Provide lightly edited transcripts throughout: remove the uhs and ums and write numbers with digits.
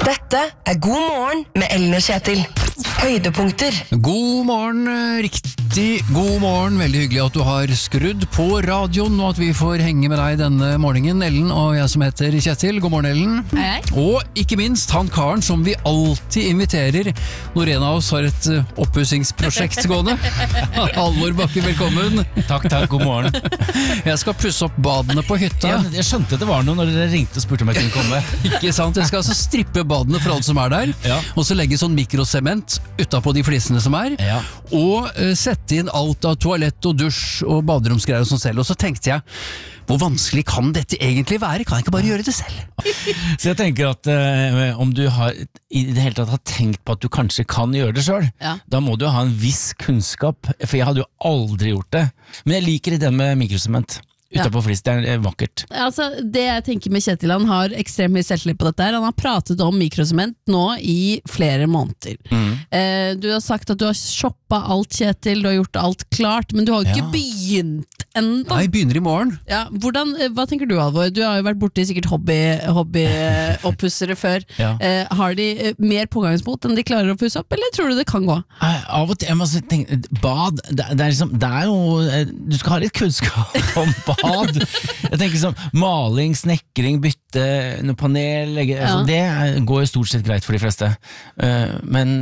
Dette God morgen med Ellen og Kjetil. Høydepunkter. God morgen, riktig god morgen. Veldig hyggelig at du har skrudd på radioen, og at vi får henge med deg denne morgenen. Ellen og jeg som heter Kjetil. God morgen, Ellen. Hei. Og ikke minst han karen som vi alltid inviterer når en av oss har et oppussingsprosjekt gående. Halvor Bakke, velkommen. Takk, god morgen. Jeg skal pusse opp badene på hytta. Jeg skjønte at det var noe når dere ringte og spurte om jeg kunne komme. Ikke sant? Jeg skal altså strippe badene for alle som er der, Ja. og så legge sånn mikrosement utenpå de flisene som er, Ja. og sette inn alt av toalett og dusj og baderomsgreier og sånn selv. Og så tenkte jeg, hvor vanskelig kan dette egentlig være? Kan jeg ikke bare gjøre det selv? Så jeg tenker at om du har i det hele tatt har tenkt på at du kanskje kan gjøre det selv, Ja. da må du ha en viss kunnskap, for jeg hadde jo aldri gjort det. Men jeg liker det med mikrosement. Utenpå flis, det er vakkert. Altså, det jeg tenker med Kjetil, han har ekstremt mye selvtillit på dette her. Han har pratet om mikrosement nå i flere måneder. Du har sagt at du har shoppet alt, Kjetil, du har gjort alt klart, men du har jo ikke begynt enda. Nei, begynner i morgen. Ja, hva tenker du, Alvor? Du har jo vært borte i sikkert hobbyoppussere før. Ja. Har de mer pågangsmot enn de klarer å pusse opp, eller tror du det kan gå? Av og til, jeg må tenke, bad, det er liksom, det er jo, du skal ha litt kunnskap om bad. Jeg tenker sånn, maling, snekring, bytte, noe panel, altså, det går jo stort sett greit for de fleste. Men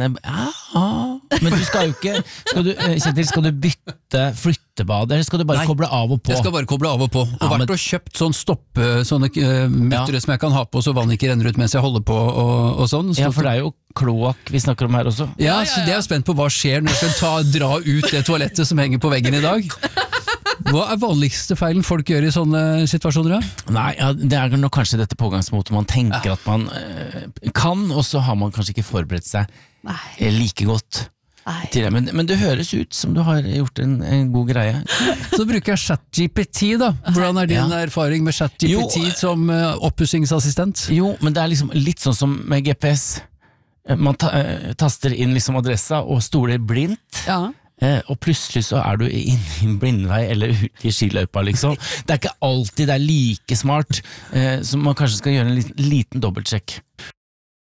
du skal jo ikke, Kjetil, skal du flyttebade, eller skal du bare koble av og på? Jeg skal bare koble av og på. Og vært og kjøpt sånne muttere som jeg kan ha på så vann ikke renner ut mens jeg holder på og sånn. Ja, for det er jo kloak vi snakker om her også. Ja, så det er jeg spent på hva skjer når jeg skal dra ut det toalettet som henger på veggen i dag. Hva er vanligste feilen folk gjør i sånne situasjoner? Da? Nei, det er nok kanskje dette pågangsmotet man tenker at man kan, og så har man kanskje ikke forberedt seg like godt til det. Men det høres ut som du har gjort en god greie. Så bruker jeg ChatGPT da. Hvordan er din erfaring med ChatGPT som oppussingsassistent? Jo, men det er liksom litt sånn som med GPS. Man taster inn liksom adressa og stoler blindt. Ja. Og plutselig så er du i en blindvei eller ute i skiløypa liksom. Det er ikke alltid det er like smart, så man kanskje skal gjøre en liten dobbeltsjekk.